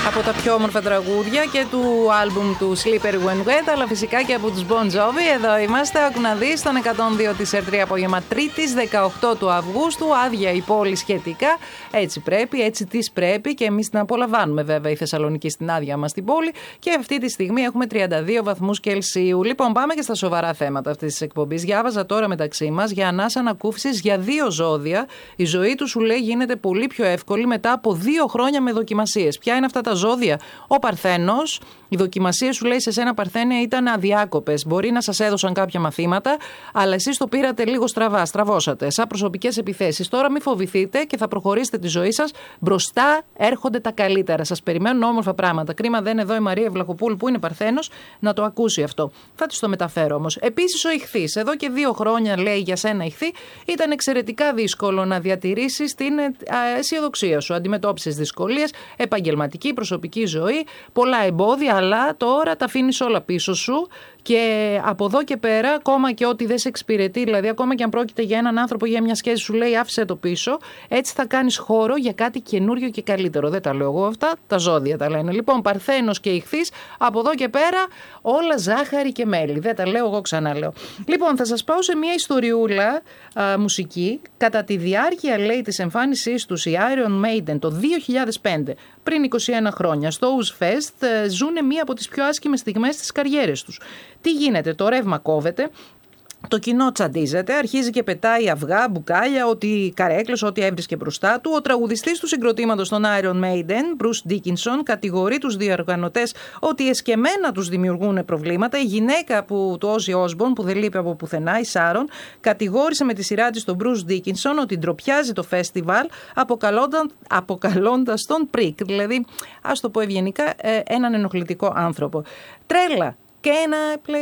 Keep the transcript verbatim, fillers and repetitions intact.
Από τα πιο όμορφα τραγούδια και του άλμπουμ του Sleeper When Wet, αλλά φυσικά και από τους Bon Jovi. Εδώ είμαστε, άκου να δεις, στον εκατόν δύο της ερ τρία απόγευμα Τρίτης, δεκαοκτώ του Αυγούστου, άδεια η πόλη σχετικά. Έτσι πρέπει, έτσι της πρέπει και εμείς την απολαμβάνουμε βέβαια η Θεσσαλονίκη στην άδεια μας την πόλη. Και αυτή τη στιγμή έχουμε τριάντα δύο βαθμούς Κελσίου. Λοιπόν, πάμε και στα σοβαρά θέματα αυτής της εκπομπής. Διάβαζα τώρα μεταξύ μας για ανάσα ανακούφισης για δύο ζώδια. Η ζωή του, σου λέει, γίνεται πολύ πιο εύκολη μετά από δύο χρόνια με δοκιμασίες. Ποια είναι αυτά τα ζώδια? Ο Παρθένος. Οι δοκιμασίες, σου λέει, σε σένα, Παρθένια, ήταν αδιάκοπες. Μπορεί να σας έδωσαν κάποια μαθήματα, αλλά εσείς το πήρατε λίγο στραβά, στραβώσατε, σαν προσωπικές επιθέσεις. Τώρα μην φοβηθείτε και θα προχωρήσετε τη ζωή σας. Μπροστά έρχονται τα καλύτερα. Σας περιμένουν όμορφα πράγματα. Κρίμα δεν είναι εδώ η Μαρία Βλαχοπούλου που είναι Παρθένος να το ακούσει αυτό. Θα της το μεταφέρω όμως. Επίσης ο Ιχθύς. Εδώ και δύο χρόνια, λέει, για σένα, Ιχθύ, ήταν εξαιρετικά δύσκολο να διατηρήσεις την αισιοδοξία σου. Αντιμετώπισες δυσκολίες, επαγγελματική, προσωπική ζωή, πολλά εμπόδια, αλλά τώρα τα αφήνεις όλα πίσω σου και από εδώ και πέρα, ακόμα και ό,τι δεν σε εξυπηρετεί, δηλαδή ακόμα και αν πρόκειται για έναν άνθρωπο, για μια σχέση, σου λέει άφησε το πίσω, έτσι θα κάνεις χώρο για κάτι καινούριο και καλύτερο. Δεν τα λέω εγώ αυτά, τα ζώδια τα λένε. Λοιπόν, Παρθένος και Ιχθύς, από εδώ και πέρα όλα ζάχαρη και μέλι. Δεν τα λέω εγώ, ξανά λέω. Λοιπόν, θα σας πάω σε μια ιστοριούλα α, μουσική. Κατά τη διάρκεια, λέει, της εμφάνισής τους οι Iron Maiden το δύο χιλιάδες πέντε, πριν είκοσι ένα χρόνια, στο Ozzfest, ζουνε μία από τις πιο άσχημες στιγμές της καριέρας τους. Τι γίνεται? Το ρεύμα κόβεται, το κοινό τσαντίζεται, αρχίζει και πετάει αυγά, μπουκάλια, ό,τι καρέκλες, ό,τι έβρισκε μπροστά του. Ο τραγουδιστής του συγκροτήματος των Iron Maiden, Bruce Dickinson, κατηγορεί τους διοργανωτές ότι εσκεμμένα τους δημιουργούν προβλήματα. Η γυναίκα που, του Ozzy Osbourne, που δεν λείπει από πουθενά, η Sharon, κατηγόρησε με τη σειρά της τον Bruce Dickinson ότι ντροπιάζει το φεστιβάλ, αποκαλώντας, αποκαλώντας τον πρικ, δηλαδή, ας το πω ευγενικά, έναν ενοχλητικό άνθρωπο. Τρέλα. Can I play